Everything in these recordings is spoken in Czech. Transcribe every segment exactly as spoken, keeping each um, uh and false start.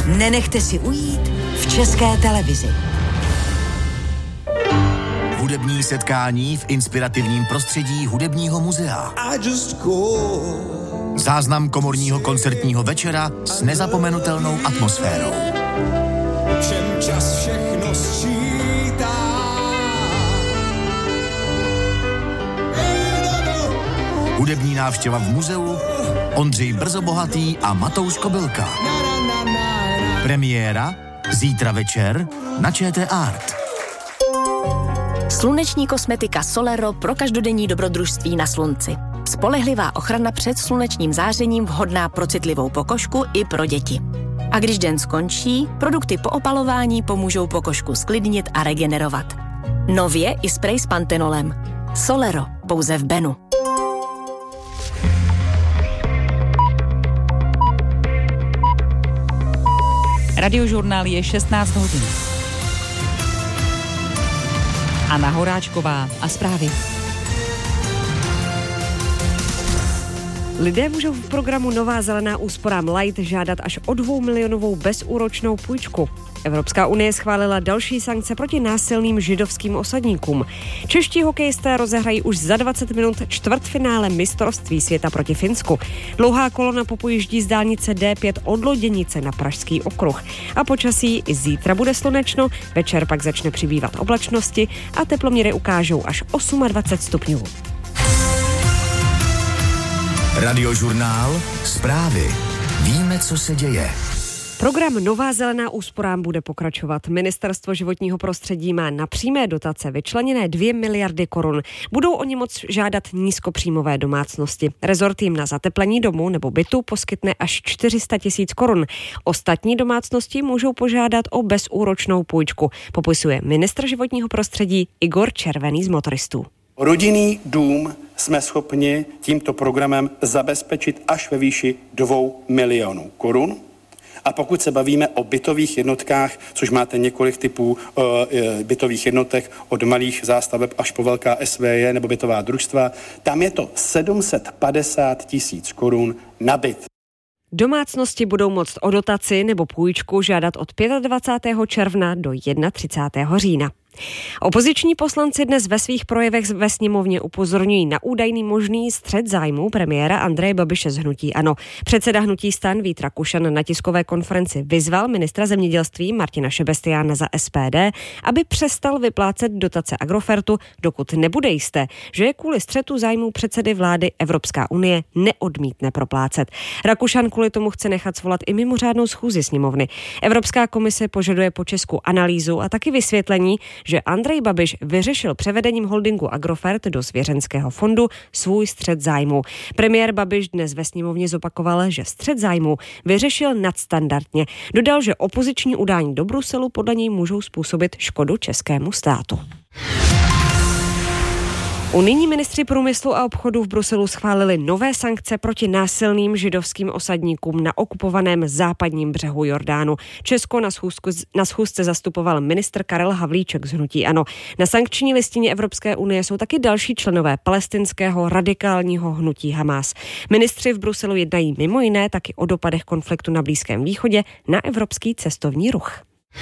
nenechte si ujít v České televizi. Hudební setkání v inspirativním prostředí Hudebního muzea. Záznam komorního koncertního večera s nezapomenutelnou atmosférou. Všem čas všechno sčítá. Hudební návštěva v muzeu, Ondřej Brzobohatý a Matouš Kobylka. Premiéra zítra večer na ČT Art. Sluneční kosmetika Solero pro každodenní dobrodružství na slunci. Spolehlivá ochrana před slunečním zářením, vhodná pro citlivou pokožku i pro děti. A když den skončí, produkty po opalování pomůžou pokožku sklidnit a regenerovat. Nově i sprej s pantenolem. Solero, pouze v Benu. Radiožurnál je šestnáct hodin. Anna Horáčková a zprávy. Lidé můžou v programu Nová zelená úsporám Light žádat až o dvoumilionovou bezúročnou půjčku. Evropská unie schválila další sankce proti násilným židovským osadníkům. Čeští hokejisté rozehrají už za dvacet minut čtvrtfinále mistrovství světa proti Finsku. Dlouhá kolona popojíždí z dálnice D pět od Loděnice na Pražský okruh. A počasí i zítra bude slunečno, večer pak začne přibývat oblačnosti a teploměry ukážou až dvacet osm stupňů. Radiožurnál, zprávy. Víme, co se děje. Program Nová zelená úsporám bude pokračovat. Ministerstvo životního prostředí má na přímé dotace vyčleněné dvě miliardy korun. Budou o ně moc žádat nízkopříjmové domácnosti. Rezort jim na zateplení domu nebo bytu poskytne až čtyři sta tisíc korun. Ostatní domácnosti můžou požádat o bezúročnou půjčku, popisuje ministr životního prostředí Igor Červený z Motoristů. Rodinný dům jsme schopni tímto programem zabezpečit až ve výši dvou milionů korun. A pokud se bavíme o bytových jednotkách, což máte několik typů uh, bytových jednotek, od malých zástaveb až po velká S V J nebo bytová družstva, tam je to sedm set padesát tisíc korun na byt. Domácnosti budou moct o dotaci nebo půjčku žádat od dvacátého pátého června do třicátého prvního října. Opoziční poslanci dnes ve svých projevech ve sněmovně upozorňují na údajný možný střet zájmů premiéra Andreje Babiše z hnutí ANO. Předseda hnutí STAN Vít Rakušan na tiskové konferenci vyzval ministra zemědělství Martina Šebestyána za S P D, aby přestal vyplácet dotace Agrofertu, dokud nebude jisté, že je kvůli střetu zájmů předsedy vlády Evropská unie neodmítne proplácet. Rakušan kvůli tomu chce nechat svolat i mimořádnou schůzi sněmovny. Evropská komise požaduje po Česku analýzu a taky vysvětlení, že Andrej Babiš vyřešil převedením holdingu Agrofert do svěřenského fondu svůj střet zájmů. Premiér Babiš dnes ve sněmovně zopakoval, že střet zájmů vyřešil nadstandardně. Dodal, že opoziční udání do Bruselu podle něj můžou způsobit škodu českému státu. Unijní ministři průmyslu a obchodu v Bruselu schválili nové sankce proti násilným židovským osadníkům na okupovaném západním břehu Jordánu. Česko na, schůzku, na schůzce zastupoval ministr Karel Havlíček z hnutí ANO. Na sankční listině Evropské unie jsou taky další členové palestinského radikálního hnutí Hamás. Ministři v Bruselu jednají mimo jiné taky o dopadech konfliktu na Blízkém východě na evropský cestovní ruch.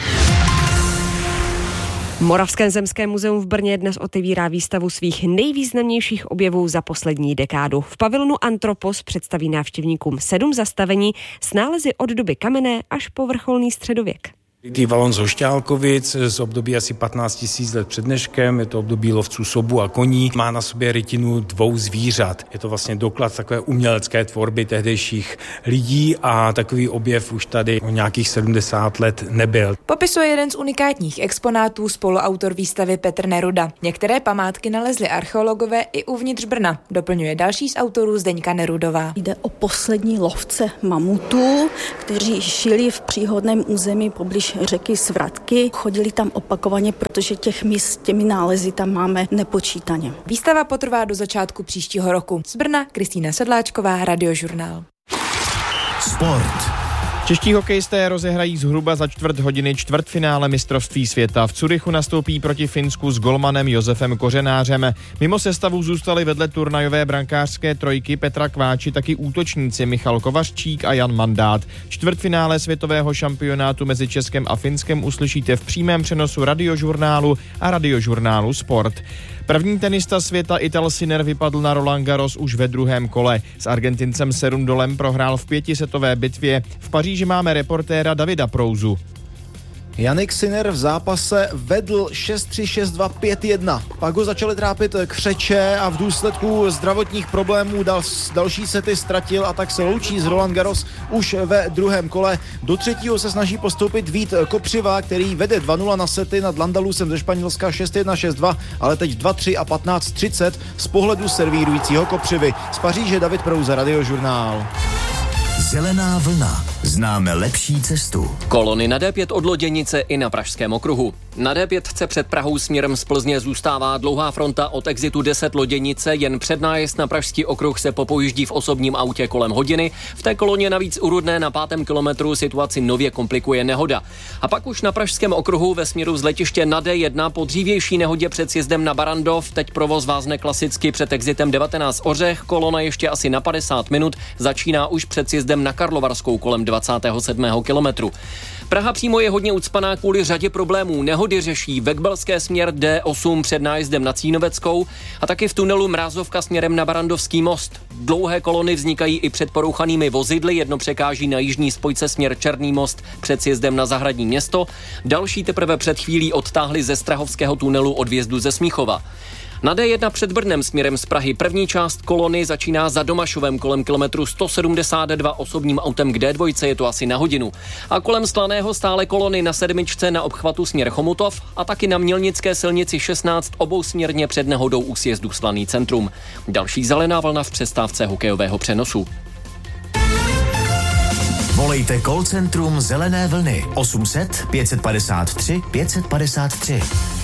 Moravské zemské muzeum v Brně dnes otevírá výstavu svých nejvýznamnějších objevů za poslední dekádu. V pavilonu Antropos představí návštěvníkům sedm zastavení s nálezy od doby kamenné až po vrcholný středověk. Krytý valon z Hošťálkovic z období asi patnáct tisíc let před dneškem, je to období lovců sobu a koní, má na sobě rytinu dvou zvířat. Je to vlastně doklad takové umělecké tvorby tehdejších lidí a takový objev už tady o nějakých sedmdesát let nebyl. Popisuje jeden z unikátních exponátů spoluautor výstavy Petr Neruda. Některé památky nalezli archeologové i uvnitř Brna, doplňuje další z autorů Zdeňka Nerudová. Jde o poslední lovce mamutů, kteří žili v příhodném území poblíž řeky Svratky. Chodili tam opakovaně, protože těch míst těmi nálezy tam máme nepočítaně. Výstava potrvá do začátku příštího roku. Z Brna Kristýna Sedláčková, Radiožurnál. Sport. Čeští hokejisté rozehrají zhruba za čtvrt hodiny čtvrtfinále mistrovství světa. V Curychu nastoupí proti Finsku s golmanem Josefem Kořenářem. Mimo sestavu zůstali vedle turnajové brankářské trojky Petra Kváči taky útočníci Michal Kovařčík a Jan Mandát. Čtvrtfinále světového šampionátu mezi Českem a Finskem uslyšíte v přímém přenosu Radiožurnálu a Radiožurnálu Sport. První tenista světa Ital Sinner vypadl na Roland Garros už ve druhém kole. S Argentincem Serundolem prohrál v pětisetové bitvě. V Paříži máme reportéra Davida Prouzu. Jannik Sinner v zápase vedl šest tři, šest dva, pět jedna. Pak ho začaly trápit křeče a v důsledku zdravotních problémů dal, další sety ztratil a tak se loučí z Roland Garros už ve druhém kole. Do třetího se snaží postoupit Vít Kopřiva, který vede dva nula na sety nad Landalusem ze Španělska šest jedna, šest dva, ale teď dva tři a patnáct třicet z pohledu servírujícího Kopřivy. Z Paříže David Prouza, Radiožurnál. Zelená vlna. Známe lepší cestu. Kolony na D pět od Loděnice i na Pražském okruhu. Na D pět před Prahou směrem z Plzně zůstává dlouhá fronta od exitu deset Loděnice, jen před nájezd na Pražský okruh se popojíždí v osobním autě kolem hodiny. V té koloně navíc u Rudné na pátém kilometru situaci nově komplikuje nehoda. A pak už na Pražském okruhu ve směru z letiště na D jedna po dřívější nehodě před sjezdem na Barandov teď provoz vázne klasicky před exitem devatenáct Ořech. Kolona ještě asi na padesát minut začíná už před sjezdem na Karlovarskou kolem dvacátého sedmého kilometru. Praha přímo je hodně ucpaná kvůli řadě problémů. Nehody řeší Vekbelské směr D osm před nájezdem na Cínoveckou a taky v tunelu Mrázovka směrem na Barandovský most. Dlouhé kolony vznikají i před porouchanými vozidly, jedno překáží na jižní spojce směr Černý most před sjezdem na Zahradní město, další teprve před chvílí odtáhli ze Strahovského tunelu od vjezdu ze Smíchova. Na D jedna před Brnem směrem z Prahy první část kolony začíná za Domašovem kolem kilometru sto sedmdesát dva osobním autem k D dva, je to asi na hodinu. A kolem Slaného stále kolony na sedmičce na obchvatu směr Chomutov a taky na Mělnické silnici šestnáct obousměrně před nehodou u sjezdu Slaný centrum. Další zelená vlna v přestávce hokejového přenosu. Volejte call centrum Zelené vlny osm set, pět padesát tři, pět padesát tři.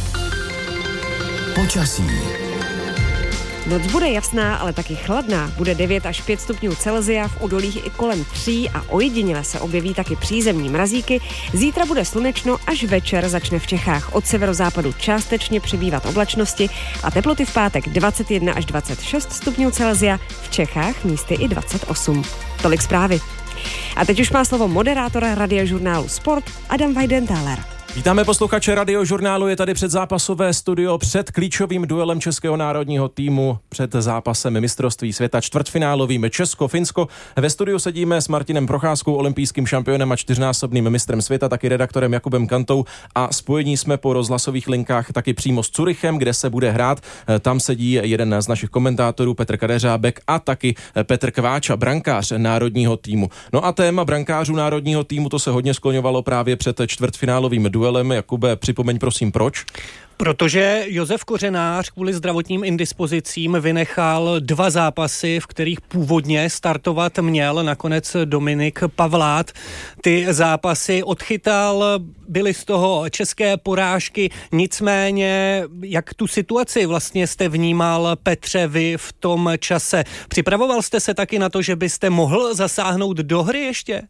Počasí. Noc bude jasná, ale taky chladná. Bude devět až pět stupňů Celsia, v údolích i kolem tří a ojediněle se objeví taky přízemní mrazíky. Zítra bude slunečno, až večer začne v Čechách od severozápadu částečně přibývat oblačnosti a teploty v pátek dvacet jedna až dvacet šest stupňů Celsia, v Čechách místy i dvacet osm. Tolik zprávy. A teď už má slovo moderátora Radiožurnálu Sport Adam Weidenthaler. Vítáme posluchače Radiožurnálu, je tady předzápasové studio před klíčovým duelem českého národního týmu, před zápasem mistrovství světa čtvrtfinálovým Česko-Finsko. Ve studiu sedíme s Martinem Procházkou, olympijským šampionem a čtyřnásobným mistrem světa, taky redaktorem Jakubem Kantou a spojení jsme po rozhlasových linkách taky přímo s Curychem, kde se bude hrát. Tam sedí jeden z našich komentátorů Petr Kadeřábek a taky Petr Kváča, brankář národního týmu. No a téma brankářů národního týmu, to se hodně skloňovalo právě před čtvrtfinálovým duelem. Jakube, připomeň prosím proč? Protože Josef Kořenář kvůli zdravotním indispozicím vynechal dva zápasy, v kterých původně startovat měl nakonec Dominik Pavlát. Ty zápasy odchytal, byly z toho české porážky, nicméně jak tu situaci vlastně jste vnímal, Petře, vy v tom čase? Připravoval jste se taky na to, že byste mohl zasáhnout do hry ještě?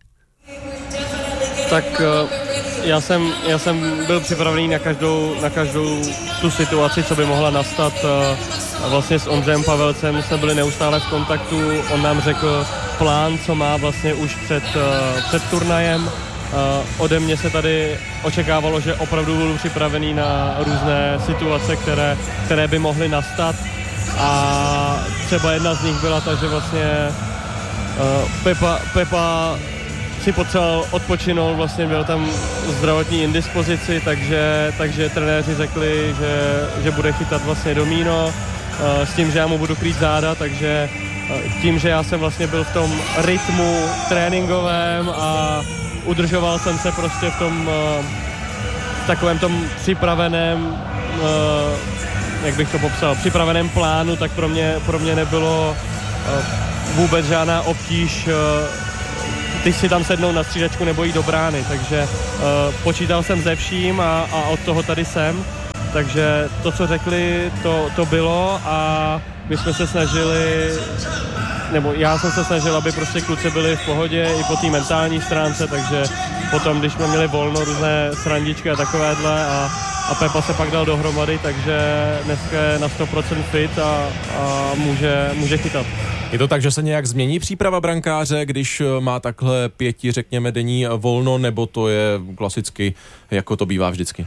Tak já jsem, já jsem byl připravený na každou, na každou tu situaci, co by mohla nastat. Vlastně s Ondřejem Pavelcem jsme byli neustále v kontaktu, on nám řekl plán, co má vlastně už před, před turnajem. Ode mě se tady očekávalo, že opravdu budu připravený na různé situace, které, které by mohly nastat. A třeba jedna z nich byla ta, že vlastně Pepa, Pepa si potřeboval odpočinout, vlastně byl tam zdravotní indispozici, takže, takže trenéři řekli, že, že bude chytat vlastně domíno s tím, že já mu budu krýt záda, takže tím, že já jsem vlastně byl v tom rytmu tréninkovém a udržoval jsem se prostě v tom v takovém tom připraveném, jak bych to popsal, připraveném plánu, tak pro mě, pro mě nebylo vůbec žádná obtíž ty si tam sednou na střídačku nebo jít do brány, takže uh, počítal jsem ze vším a, a od toho tady jsem, takže to, co řekli, to, to bylo a my jsme se snažili nebo já jsem se snažil, aby prostě kluci byli v pohodě i po té mentální stránce, takže potom, když jsme měli volno, různé srandičky a takovéhle a, a Pepa se pak dal dohromady, takže dneska je na sto procent fit a, a může, může chytat. Je to tak, že se nějak změní příprava brankáře, když má takhle pěti, řekněme, denní volno, nebo to je klasicky, jako to bývá vždycky?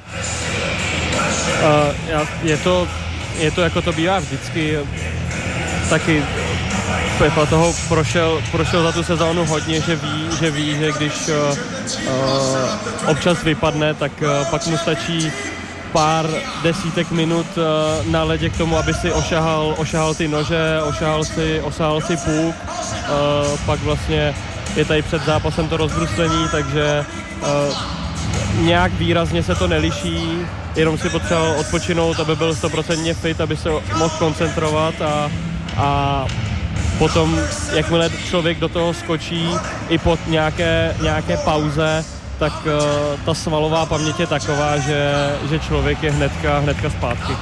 Uh, je, to, je to, jako to bývá vždycky. Taky Pepa toho prošel, prošel za tu sezónu hodně, že ví, že, ví, že když uh, uh, občas vypadne, tak uh, pak mu stačí pár desítek minut uh, na ledě k tomu, aby si ošahal, ošahal ty nože, ošahal si, ošahal si půk. Uh, pak vlastně je tady před zápasem to rozbruslení, takže uh, nějak výrazně se to neliší, jenom si potřeboval odpočinout, aby byl sto procent fit, aby se mohl koncentrovat a, a potom, jakmile člověk do toho skočí i pod nějaké, nějaké pauze, tak uh, ta svalová paměť je taková, že, že člověk je hnedka, hnedka zpátky.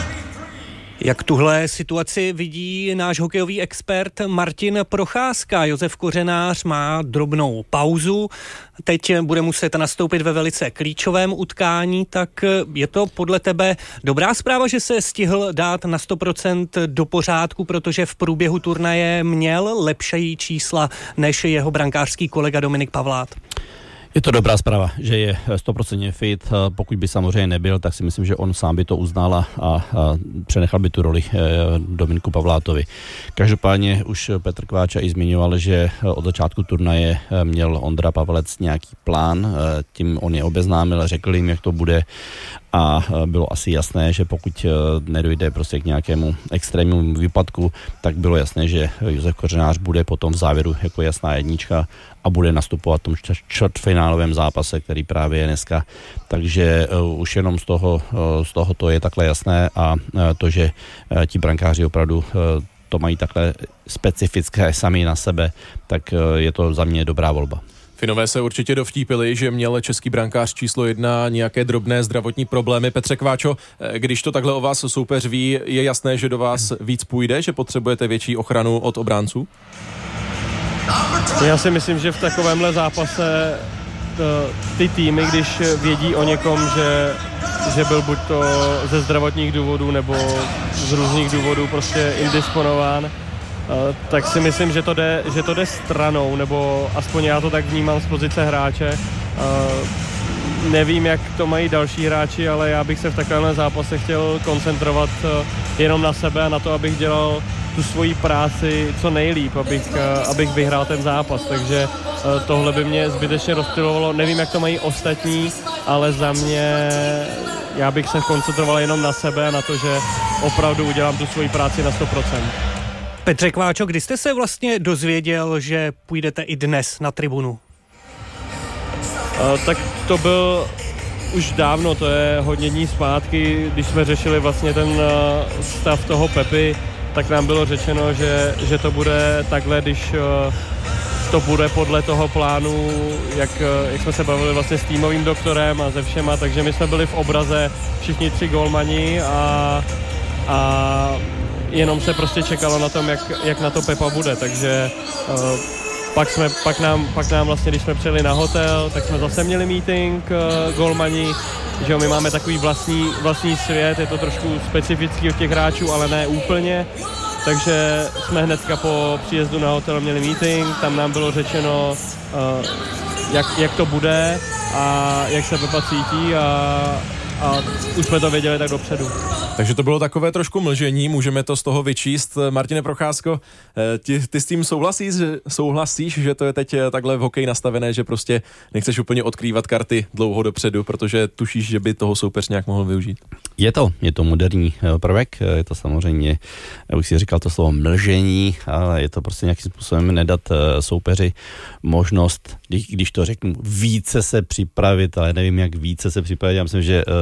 Jak tuhle situaci vidí náš hokejový expert Martin Procházka? Josef Kořenář má drobnou pauzu, teď bude muset nastoupit ve velice klíčovém utkání, tak je to podle tebe dobrá zpráva, že se stihl dát na sto procent do pořádku, protože v průběhu turnaje měl lepší čísla než jeho brankářský kolega Dominik Pavlát? Je to dobrá zpráva, že je sto procent fit. Pokud by samozřejmě nebyl, tak si myslím, že on sám by to uznal a, a přenechal by tu roli Dominiku Pavlátovi. Každopádně už Petr Kváča i zmiňoval, že od začátku turnaje měl Ondra Pavelec nějaký plán, tím on je obeznámil, řekl jim, jak to bude a bylo asi jasné, že pokud nedojde prostě k nějakému extrémnímu výpadku, tak bylo jasné, že Josef Kořenář bude potom v závěru jako jasná jednička a bude nastupovat v tom čtvrtfinálovém zápase, který právě je dneska. Takže uh, už jenom z toho, uh, z toho to je takhle jasné a uh, to, že uh, ti brankáři opravdu uh, to mají takhle specifické sami na sebe, tak uh, je to za mě dobrá volba. Finové se určitě dovtípili, že měl český brankář číslo jedna nějaké drobné zdravotní problémy. Petře Kváčo, když to takhle o vás soupeř ví, je jasné, že do vás víc půjde, že potřebujete větší ochranu od obránců? Já si myslím, že v takovémhle zápase ty týmy, když vědí o někom, že, že byl buď to ze zdravotních důvodů nebo z různých důvodů prostě indisponován, tak si myslím, že to jde, že to jde stranou, nebo aspoň já to tak vnímám z pozice hráče. Nevím, jak to mají další hráči, ale já bych se v takovémhle zápase chtěl koncentrovat jenom na sebe a na to, abych dělal tu svoji práci co nejlíp, abych, abych vyhrál ten zápas, takže tohle by mě zbytečně rozptylovalo. Nevím, jak to mají ostatní, ale za mě já bych se koncentroval jenom na sebe a na to, že opravdu udělám tu svoji práci na sto procent. Petře Kváčo, kdy jste se vlastně dozvěděl, že půjdete i dnes na tribunu? Uh, tak to byl už dávno, to je hodně dní zpátky, když jsme řešili vlastně ten uh, stav toho Pepy, tak nám bylo řečeno, že, že to bude takhle, když uh, to bude podle toho plánu, jak, uh, jak jsme se bavili vlastně s týmovým doktorem a se všema, takže my jsme byli v obraze všichni tři golmani a, a jenom se prostě čekalo na tom, jak, jak na to Pepa bude, takže uh, pak, jsme, pak, nám, pak nám vlastně, když jsme přijeli na hotel, tak jsme zase měli meeting, uh, golmani, že jo, my máme takový vlastní, vlastní svět, je to trošku specifický od těch hráčů, ale ne úplně, takže jsme hnedka po příjezdu na hotel měli meeting, tam nám bylo řečeno, uh, jak, jak to bude a jak se Pepa cítí a a už jsme to věděli tak dopředu. Takže to bylo takové trošku mlžení, můžeme to z toho vyčíst. Martine Procházko, ty, ty s tím souhlasíš, souhlasíš, že to je teď takhle v hokeji nastavené, že prostě nechceš úplně odkrývat karty dlouho dopředu, protože tušíš, že by toho soupeř nějak mohl využít? Je to, je to moderní prvek, je to samozřejmě, já už si říkal to slovo mlžení, ale je to prostě nějakým způsobem nedat soupeři možnost, když, když to řeknu, více se připravit, ale nevím, jak více se připravit. Já myslím, že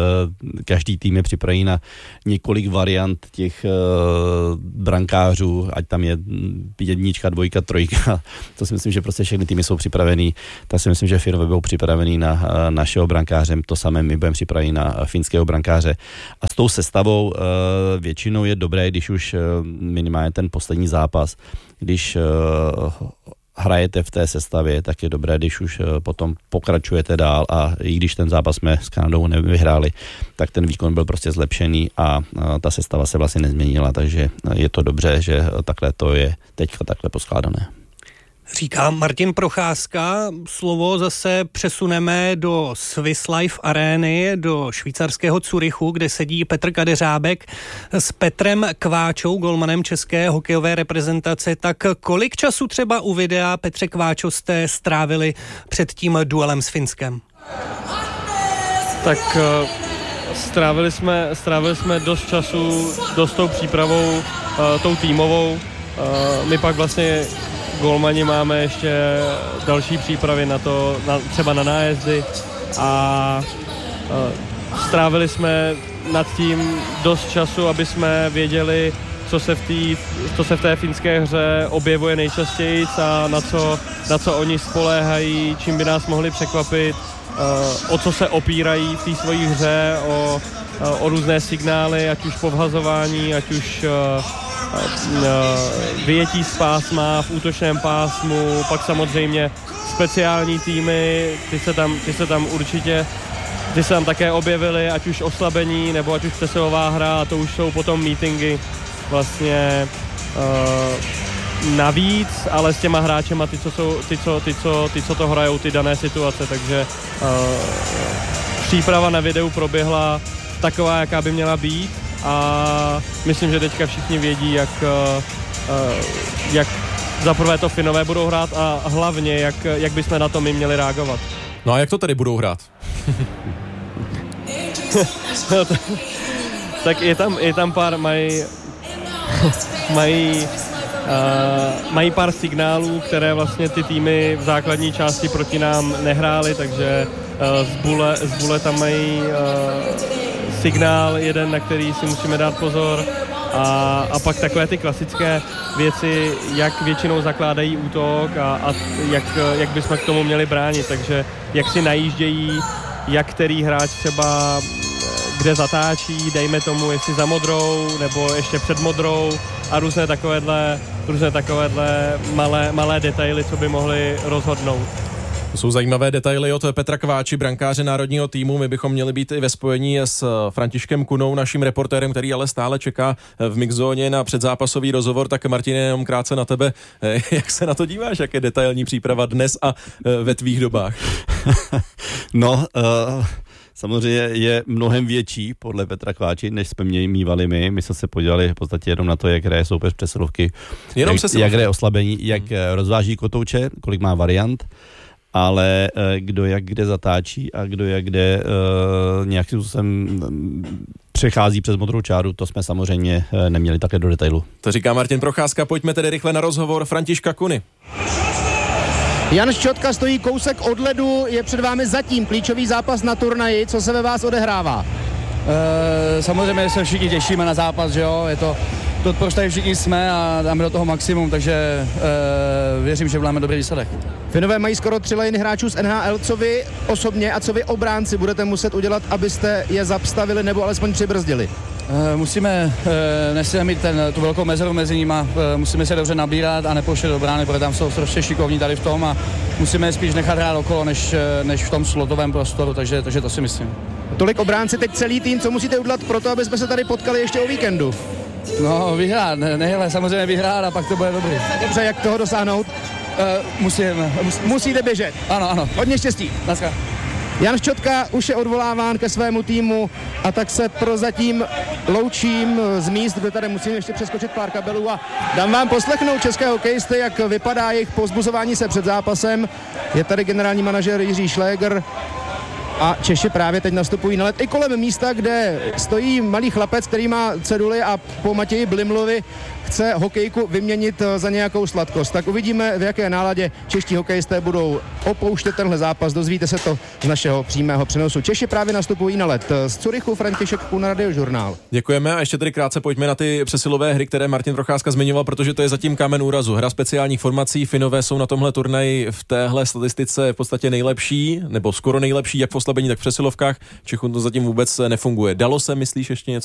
každý tým je připravený na několik variant těch brankářů, ať tam je jednička, dvojka, trojka. To si myslím, že prostě všechny týmy jsou připravený. Tak si myslím, že firmy budou připravený na našeho brankáře. To samé my budeme připraveni na finského brankáře. A s tou sestavou většinou je dobré, když už minimálně ten poslední zápas, když hrajete v té sestavě, tak je dobré, když už potom pokračujete dál a i když ten zápas jsme s Kanadou nevyhráli, tak ten výkon byl prostě zlepšený a ta sestava se vlastně nezměnila, takže je to dobře, že takhle to je teďka takhle poskládané. Říká Martin Procházka. Slovo zase přesuneme do Swiss Life Areny, do švýcarského Curychu, kde sedí Petr Kadeřábek s Petrem Kváčou, golmanem české hokejové reprezentace. Tak kolik času třeba u videa, Petře Kváčo, jste strávili před tím duelem s Finskem? Tak uh, strávili jsme, strávili jsme dost času, dost tou přípravou, uh, tou týmovou. Uh, my pak vlastně golmani máme ještě další přípravy na to, na, třeba na nájezdy a uh, strávili jsme nad tím dost času, aby jsme věděli, co se v, tý, co se v té finské hře objevuje nejčastěji a na co, na co oni spoléhají, čím by nás mohli překvapit, uh, o co se opírají v té svojí hře, o, uh, o různé signály, ať už povhazování, ať už uh, vyjetí z pásma v útočném pásmu, pak samozřejmě speciální týmy, ty se tam, ty se tam určitě ty se tam také objevily, ať už oslabení, nebo ať už přesilová hra, a to už jsou potom meetingy vlastně uh, navíc, ale s těma hráčema, ty, co, jsou, ty, co, ty, co, ty, co to hrajou, ty dané situace, takže uh, příprava na videu proběhla taková, jaká by měla být. A myslím, že teďka všichni vědí, jak, jak zaprvé to Finové budou hrát a hlavně, jak, jak bychom na to my měli reagovat. No a jak to tedy budou hrát? Tak je tam, je tam pár, mají mají uh, mají pár signálů, které vlastně ty týmy v základní části proti nám nehrály, takže uh, z Bule, z Bule tam mají uh, signál jeden, na který si musíme dát pozor a, a pak takové ty klasické věci, jak většinou zakládají útok a, a jak, jak bychom k tomu měli bránit, takže jak si najíždějí, jak který hráč třeba kde zatáčí, dejme tomu, jestli za modrou nebo ještě před modrou a různé takovéhle, různé takovéhle malé, malé detaily, co by mohly rozhodnout. To jsou zajímavé detaily od Petra Kváči, brankáře národního týmu. My bychom měli být i ve spojení s Františkem Kunou, naším reportérem, který ale stále čeká v mixzóně na předzápasový rozhovor. Tak Martine, jenom krátce na tebe. Jak se na to díváš? Jak je detailní příprava dnes a ve tvých dobách? No, uh... samozřejmě je mnohem větší podle Petra Kváči, než jsme mě mívali my. My jsme se podívali v podstatě jenom na to, jak hraje soupeř přesilovky, jenom jak, jak hraje oslabení, jak hmm. rozváží kotouče, kolik má variant, ale kdo jak kde zatáčí a kdo jak kde uh, nějakým způsobem přechází přes modrou čáru, to jsme samozřejmě neměli také do detailu. To říká Martin Procházka, pojďme tedy rychle na rozhovor Františka Kuny. Jan Šťotka stojí kousek od ledu, je před vámi zatím klíčový zápas na turnaji, co se ve vás odehrává? E, samozřejmě se všichni těšíme na zápas, že jo, je to, to proč tady všichni jsme a dáme do toho maximum, takže e, věřím, že budeme dobrý výsledek. Finové mají skoro tři lejny hráčů z N H L, co vy osobně a co vy obránci budete muset udělat, abyste je zastavili nebo alespoň přibrzdili? E, musíme e, nesmíme mít ten, tu velkou mezeru mezi nimi, e, musíme se dobře nabírat a nepouštět do brány, protože tam jsou strašně šikovní tady v tom a musíme je spíš nechat hrát okolo, než, než v tom slotovém prostoru, takže, takže to si myslím. Tolik obránci, teď celý tým, co musíte udělat pro to, aby jsme se tady potkali ještě o víkendu? No, vyhrát, ne, ne, samozřejmě vyhrát a pak to bude dobrý. Dobře, jak toho dosáhnout? Uh, musíme. Mus, musíte běžet. Ano, ano. Hodně štěstí. Dneska. Jan Šťotka už je odvoláván ke svému týmu a tak se prozatím loučím z míst, kde tady musím ještě přeskočit pár kabelů a dám vám poslechnout české hokejisty, jak vypadá jejich povzbuzování se před zápasem. Je tady generální manažer Jiří Šléger a Češi právě teď nastupují na led i kolem místa, kde stojí malý chlapec, který má ceduly a po Matěji Blimlovi chce hokejku vyměnit za nějakou sladkost. Tak uvidíme, v jaké náladě čeští hokejisté budou opouštět tenhle zápas. Dozvíte se to z našeho přímého přenosu. Češi právě nastupují na led. Z Curychu František Kuna, Radiožurnál. Děkujeme a ještě tedy krátce pojďme na ty přesilové hry, které Martin Procházka zmiňoval, protože to je zatím kámen úrazu. Hra speciálních formací, Finové jsou na tomhle turnaji v téhle statistice v podstatě nejlepší, nebo skoro nejlepší, jak v oslabení, tak v přesilovkách. Čechům to zatím vůbec nefunguje. Dalo se, myslíš, ještě něco